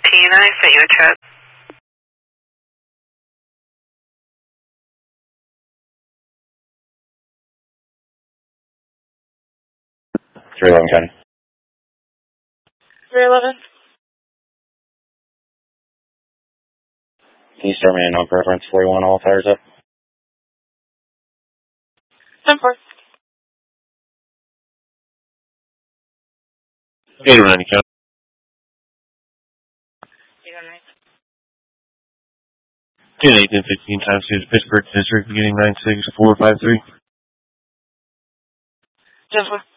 I sent you a chat. County. 311. Can you start me in on preference 41, all fires up? 10-4. 890 County. 809. 10, 15 times 2 to Pittsburgh District, beginning 96453. 10-4.